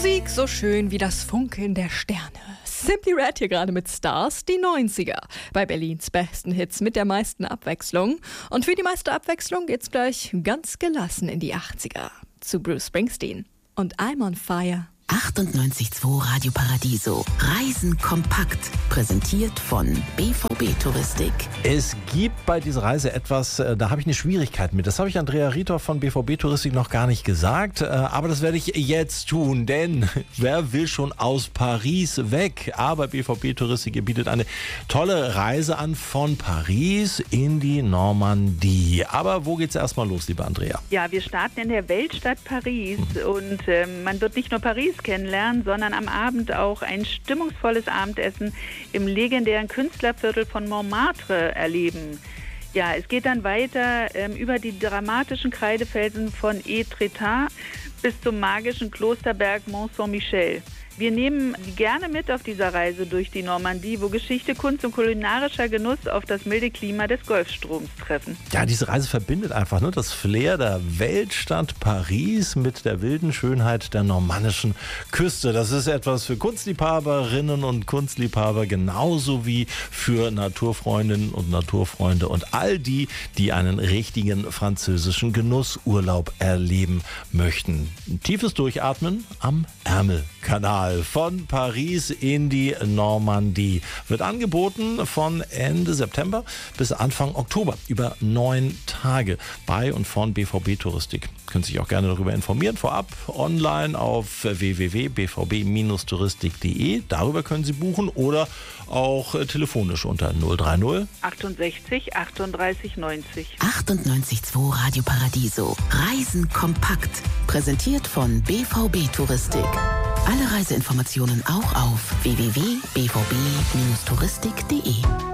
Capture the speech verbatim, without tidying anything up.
Musik so schön wie das Funkeln der Sterne. Simply Red hier gerade mit Stars, die neunziger. Bei Berlins besten Hits mit der meisten Abwechslung. Und für die meiste Abwechslung geht's gleich ganz gelassen in die achtziger. Zu Bruce Springsteen und I'm on Fire. achtundneunzig Komma zwei Radio Paradiso. Reisen kompakt. Präsentiert von B V B Touristik. Es gibt bei dieser Reise etwas, da habe ich eine Schwierigkeit mit. Das habe ich Andrea Rietor von B V B Touristik noch gar nicht gesagt. Aber das werde ich jetzt tun, denn wer will schon aus Paris weg? Aber B V B Touristik bietet eine tolle Reise an von Paris in die Normandie. Aber wo geht's erstmal los, liebe Andrea? Ja, wir starten in der Weltstadt Paris hm. und äh, man wird nicht nur Paris kennenlernen, sondern am Abend auch ein stimmungsvolles Abendessen im legendären Künstlerviertel von Montmartre erleben. Ja, es geht dann weiter ähm, über die dramatischen Kreidefelsen von Étretat bis zum magischen Klosterberg Mont Saint-Michel. Wir nehmen Sie gerne mit auf dieser Reise durch die Normandie, wo Geschichte, Kunst und kulinarischer Genuss auf das milde Klima des Golfstroms treffen. Ja, diese Reise verbindet einfach ne, das Flair der Weltstadt Paris mit der wilden Schönheit der normannischen Küste. Das ist etwas für Kunstliebhaberinnen und Kunstliebhaber, genauso wie für Naturfreundinnen und Naturfreunde und all die, die einen richtigen französischen Genussurlaub erleben möchten. Ein tiefes Durchatmen am Ärmelkanal. Von Paris in die Normandie. Wird angeboten von Ende September bis Anfang Oktober. Über neun Tage bei und von B V B Touristik. Können sich auch gerne darüber informieren. Vorab online auf w w w punkt b v b Bindestrich touristik punkt d e. Darüber können Sie buchen oder auch telefonisch unter null drei null achtundsechzig achtunddreißig neunzig. achtundneunzig Komma zwei Radio Paradiso. Reisen kompakt. Präsentiert von B V B Touristik. Alle Reiseinformationen auch auf w w w punkt b v b Bindestrich touristik punkt d e.